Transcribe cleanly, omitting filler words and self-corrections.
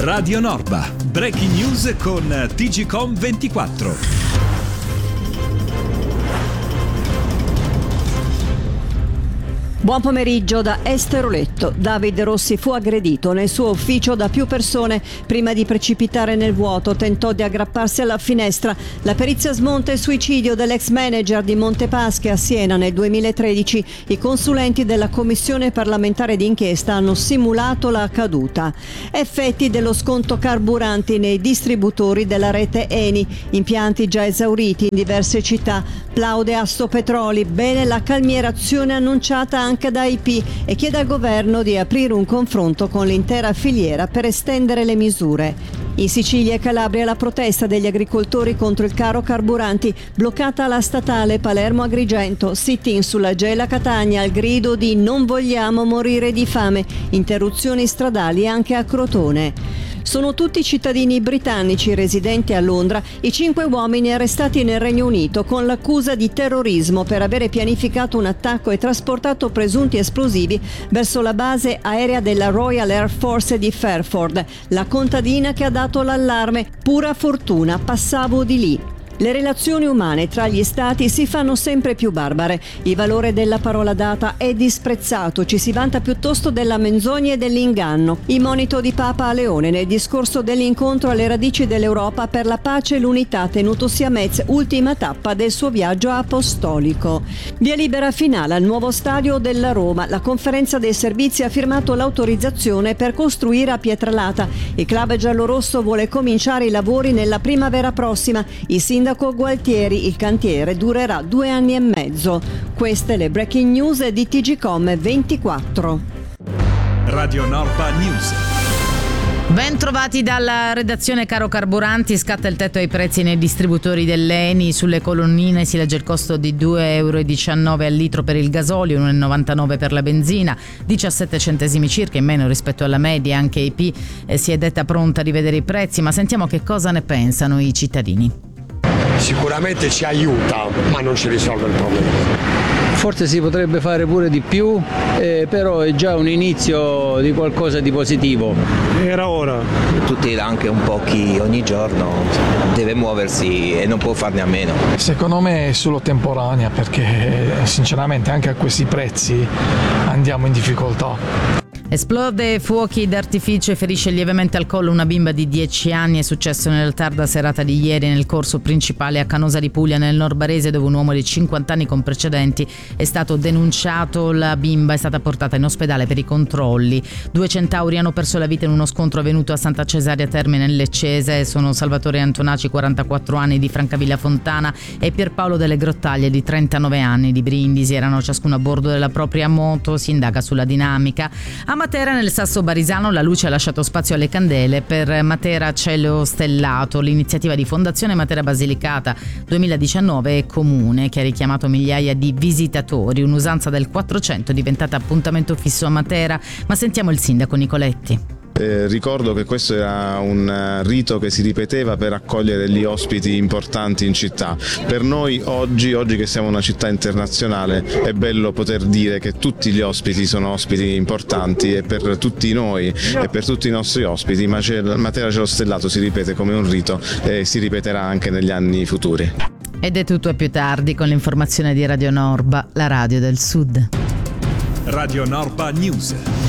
Radio Norba, breaking news con TGcom 24. Buon pomeriggio da Esteroletto. Davide Rossi fu aggredito nel suo ufficio da più persone. Prima di precipitare nel vuoto tentò di aggrapparsi alla finestra. La perizia smonta il suicidio dell'ex manager di Montepaschi a Siena nel 2013. I consulenti della commissione parlamentare d'inchiesta hanno simulato la caduta. Effetti dello sconto carburanti nei distributori della rete Eni. Impianti già esauriti in diverse città. Plaude Assopetroli. Bene la calmierazione annunciata anche da IP e chiede al governo di aprire un confronto con l'intera filiera per estendere le misure. In Sicilia e Calabria la protesta degli agricoltori contro il caro carburanti, bloccata la statale Palermo-Agrigento, sit-in sulla Gela Catania al grido di non vogliamo morire di fame, interruzioni stradali anche a Crotone. Sono tutti cittadini britannici residenti a Londra i 5 uomini arrestati nel Regno Unito con l'accusa di terrorismo per avere pianificato un attacco e trasportato presunti esplosivi verso la base aerea della Royal Air Force di Fairford, la contadina che ha dato l'allarme. Pura fortuna, passavo di lì. Le relazioni umane tra gli stati si fanno sempre più barbare. Il valore della parola data è disprezzato, ci si vanta piuttosto della menzogna e dell'inganno. Il monito di Papa Leone nel discorso dell'incontro alle radici dell'Europa per la pace e l'unità tenutosi a Metz, ultima tappa del suo viaggio apostolico. Via libera finale al nuovo stadio della Roma. La conferenza dei servizi ha firmato l'autorizzazione per costruire a Pietralata. Il club giallorosso vuole cominciare i lavori nella primavera prossima. Il sindaco Gualtieri, il cantiere durerà 2 anni e mezzo. Queste le breaking news di TGcom 24. Radio Norba News. Ben trovati dalla redazione. Caro carburanti, scatta il tetto ai prezzi nei distributori dell'Eni. Sulle colonnine si legge il costo di 2,19 euro al litro per il gasolio, 1,99 per la benzina, 17 centesimi circa in meno rispetto alla media. Anche IP si è detta pronta a rivedere i prezzi, ma sentiamo che cosa ne pensano i cittadini. Sicuramente ci aiuta, ma non ci risolve il problema. Forse si potrebbe fare pure di più, però è già un inizio di qualcosa di positivo. Era ora. Tutti, anche un po' chi ogni giorno deve muoversi e non può farne a meno. Secondo me è solo temporanea, perché sinceramente anche a questi prezzi andiamo in difficoltà. Esplode fuochi d'artificio e ferisce lievemente al collo una bimba di 10 anni. È successo nella tarda serata di ieri nel corso principale a Canosa di Puglia, nel Nord Barese, dove un uomo di 50 anni con precedenti è stato denunciato. La bimba è stata portata in ospedale per i controlli. 2 centauri hanno perso la vita in uno scontro avvenuto a Santa Cesaria Termine nel Leccese. Sono Salvatore Antonaci, 44 anni, di Francavilla Fontana, e Pierpaolo delle Grottaglie, di 39 anni, di Brindisi. Erano ciascuno a bordo della propria moto. Si indaga sulla dinamica. A Matera, nel Sasso Barisano, la luce ha lasciato spazio alle candele. Per Matera Cielo Stellato, l'iniziativa di Fondazione Matera Basilicata 2019 è comune, che ha richiamato migliaia di visitatori. Un'usanza del 400 è diventata appuntamento fisso a Matera, ma sentiamo il sindaco Nicoletti. Ricordo che questo era un rito che si ripeteva per accogliere gli ospiti importanti in città. Per noi oggi che siamo una città internazionale, è bello poter dire che tutti gli ospiti sono ospiti importanti, e per tutti noi e per tutti i nostri ospiti Matera Cielo Stellato si ripete come un rito e si ripeterà anche negli anni futuri. Ed è tutto, a più tardi con l'informazione di Radio Norba, la radio del Sud. Radio Norba News.